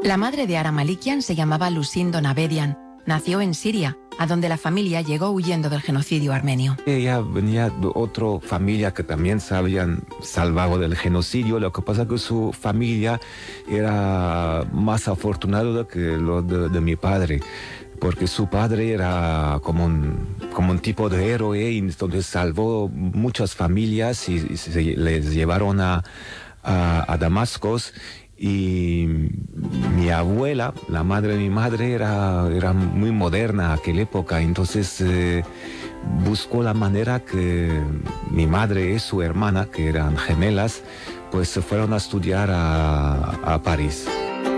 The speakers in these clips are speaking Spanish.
La madre de Ara Malikian se llamaba Lucindo Nabedian. Nació en Siria, a donde la familia llegó huyendo del genocidio armenio. Ella venía de otra familia que también se habían salvado del genocidio. Lo que pasa es que su familia era más afortunada que lo de mi padre, porque su padre era como un tipo de héroe, y entonces salvó muchas familias y les llevaron a Damasco. Y mi abuela, la madre de mi madre, era muy moderna en aquella época, entonces buscó la manera que mi madre y su hermana, que eran gemelas, pues se fueron a estudiar a París.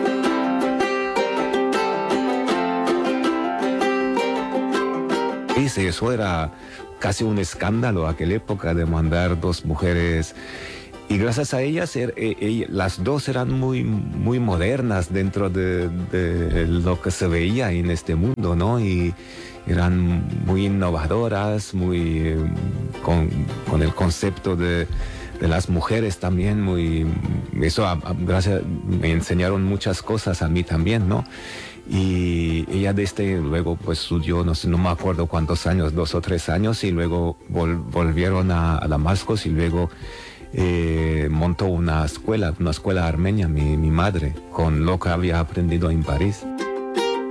Y eso era casi un escándalo en aquella época, de mandar dos mujeres. Y gracias a ellas, las dos eran muy, muy modernas dentro de lo que se veía en este mundo, ¿no? Y eran muy innovadoras, muy con el concepto de las mujeres también, gracias, me enseñaron muchas cosas a mí también, ¿no? Y ella luego pues estudió, no me acuerdo cuántos años, 2 o 3 años, y luego volvieron a Damasco, y luego montó una escuela armenia, mi madre, con lo que había aprendido en París.